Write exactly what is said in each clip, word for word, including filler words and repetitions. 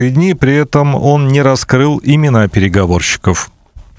дни, при этом он не раскрыл имена переговорщиков.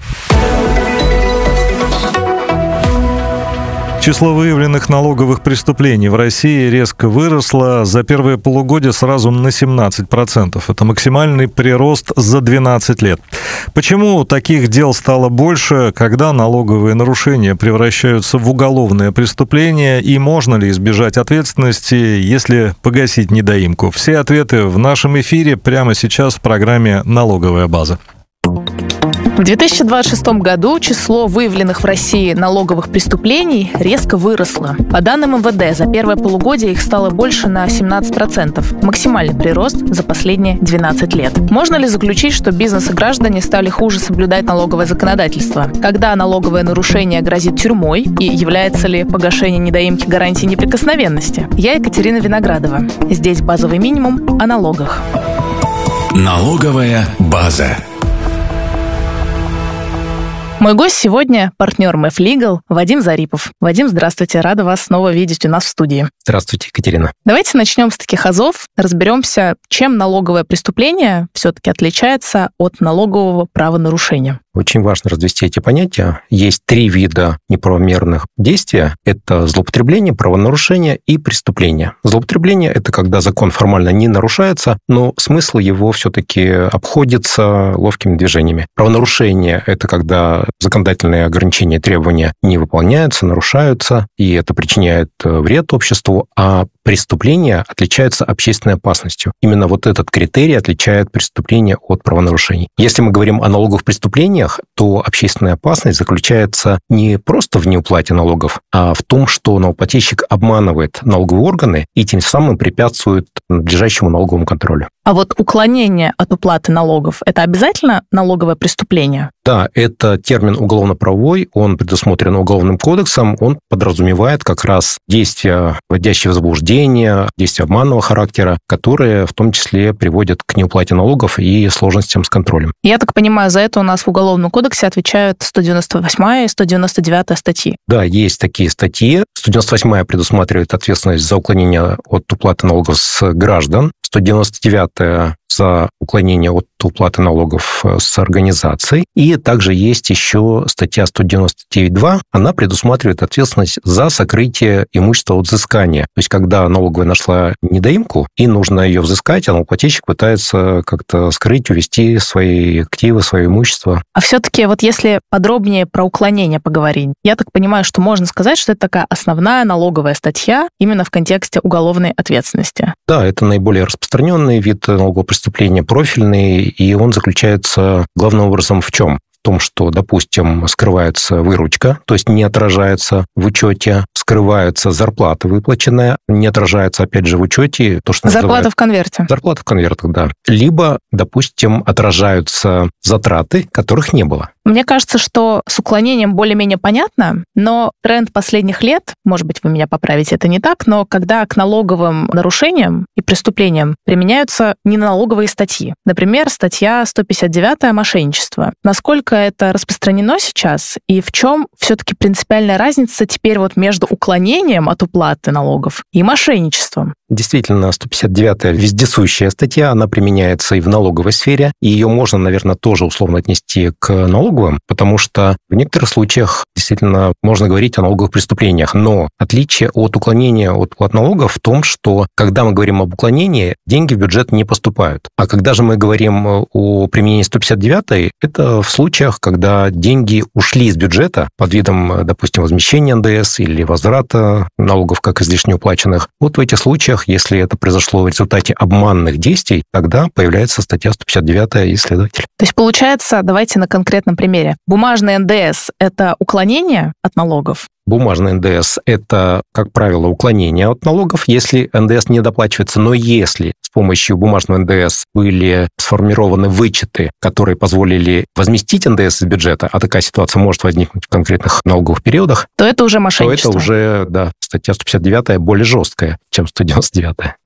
Число выявленных налоговых преступлений в России резко выросло за первое полугодие сразу на семнадцать процентов. Это максимальный прирост за двенадцать лет. Почему таких дел стало больше, когда налоговые нарушения превращаются в уголовное преступление, и можно ли избежать ответственности, если погасить недоимку? Все ответы в нашем эфире прямо сейчас в программе «Налоговая база». В две тысячи двадцать шестом году число выявленных в России налоговых преступлений резко выросло. По данным эм вэ дэ, за первое полугодие их стало больше на семнадцать процентов. Максимальный прирост за последние двенадцать лет. Можно ли заключить, что бизнес и граждане стали хуже соблюдать налоговое законодательство? Когда налоговое нарушение грозит тюрьмой? И является ли погашение недоимки гарантией неприкосновенности? Я Екатерина Виноградова. Здесь базовый минимум о налогах. Налоговая база. Мой гость сегодня – партнер Мэф Лигал Вадим Зарипов. Вадим, здравствуйте, рада вас снова видеть у нас в студии. Здравствуйте, Екатерина. Давайте начнем с таких азов, разберемся, чем налоговое преступление все-таки отличается от налогового правонарушения. Очень важно развести эти понятия. Есть три вида неправомерных действий. Это злоупотребление, правонарушение и преступление. Злоупотребление – это когда закон формально не нарушается, но смысл его все-таки обходится ловкими движениями. Правонарушение – это когда законодательные ограничения и требования не выполняются, нарушаются, и это причиняет вред обществу, а преступление отличается общественной опасностью. Именно вот этот критерий отличает преступление от правонарушений. Если мы говорим о налоговых преступлениях, то общественная опасность заключается не просто в неуплате налогов, а в том, что налогоплательщик обманывает налоговые органы и тем самым препятствует надлежащему налоговому контролю. А вот уклонение от уплаты налогов – это обязательно налоговое преступление? Да, это термин уголовно-правовой, он предусмотрен Уголовным кодексом, он подразумевает как раз действия, вводящие в заблуждение, действия обманного характера, которые в том числе приводят к неуплате налогов и сложностям с контролем. Я так понимаю, за это у нас в Уголовном кодексе отвечают сто девяносто восьмая и сто девяносто девятая статьи. Да, есть такие статьи. сто девяносто восьмая предусматривает ответственность за уклонение от уплаты налогов с граждан, сто девяносто девятая за уклонение от уплаты налогов с организацией. И также есть еще статья сто девяносто девять два. Она предусматривает ответственность за сокрытие имущества от взыскания. То есть, когда налоговая нашла недоимку, и нужно ее взыскать, а налогоплательщик пытается как-то скрыть, увести свои активы, свое имущество. А все-таки вот если подробнее про уклонение поговорить, я так понимаю, что можно сказать, что это такая основная налоговая статья именно в контексте уголовной ответственности. Да, это наиболее распространенный вид налогового преступления, профильный, и он заключается главным образом в чем? В том, что, допустим, скрывается выручка, то есть не отражается в учете, скрывается зарплата выплаченная, не отражается, опять же, в учете. То, что зарплата называют... в конверте. Зарплата в конвертах, да. Либо, допустим, отражаются затраты, которых не было. Мне кажется, что с уклонением более-менее понятно, но тренд последних лет, может быть, вы меня поправите, это не так, но когда к налоговым нарушениям и преступлениям применяются неналоговые статьи. Например, статья сто пятьдесят девятая «Мошенничество». Насколько это распространено сейчас, и в чем все-таки принципиальная разница теперь вот между уклонением от уплаты налогов и мошенничеством? Действительно, сто пятьдесят девятая вездесущая статья, она применяется и в налоговой сфере, и ее можно, наверное, тоже условно отнести к налоговым, потому что в некоторых случаях действительно можно говорить о налоговых преступлениях, но отличие от уклонения от уплат налогов в том, что когда мы говорим об уклонении, деньги в бюджет не поступают. А когда же мы говорим о применении сто пятьдесят девятой, это в случаях, когда деньги ушли из бюджета под видом, допустим, возмещения эн дэ эс или возврата налогов как излишне уплаченных. Вот в этих случаях, если это произошло в результате обманных действий, тогда появляется статья сто пятьдесят девятая и следователь. То есть получается, давайте на конкретном примере. Бумажный эн дэ эс – это уклонение от налогов? Бумажный эн дэ эс – это, как правило, уклонение от налогов, если эн дэ эс не доплачивается. Но если с помощью бумажного эн дэ эс были сформированы вычеты, которые позволили возместить эн дэ эс из бюджета, а такая ситуация может возникнуть в конкретных налоговых периодах, то это уже мошенничество. То это уже, да, статья сто пятьдесят девятая более жесткая, чем сто девяносто девятая.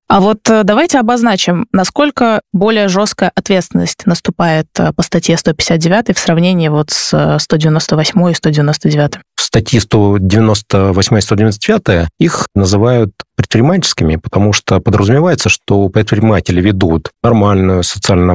А вот давайте обозначим, насколько более жесткая ответственность наступает по статье сто пятьдесят девять в сравнении вот с сто девяносто восемь и сто девяносто девять. Статьи сто девяносто восемь и сто девяносто девять их называют предпринимательскими, потому что подразумевается, что предприниматели ведут нормальную социально